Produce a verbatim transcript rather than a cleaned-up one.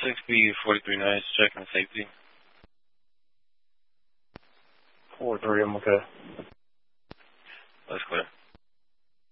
six B forty-three nice, checking safety. four three, I'm okay.